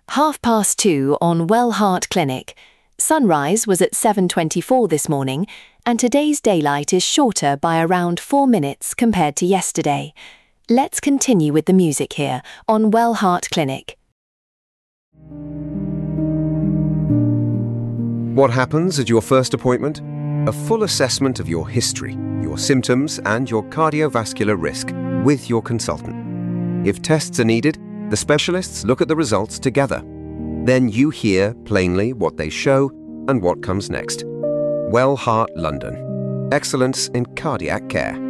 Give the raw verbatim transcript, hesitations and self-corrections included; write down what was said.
half past two on Well Heart Clinic. Sunrise was at seven twenty-four this morning, and today's daylight is shorter by around four minutes compared to yesterday. Let's continue with the music here on Well Heart Clinic. What happens at your first appointment? A full assessment of your history, your symptoms, and your cardiovascular risk with your consultant. If tests are needed, the specialists look at the results together. Then you hear plainly what they show and what comes next. Well Heart London. Excellence in cardiac care.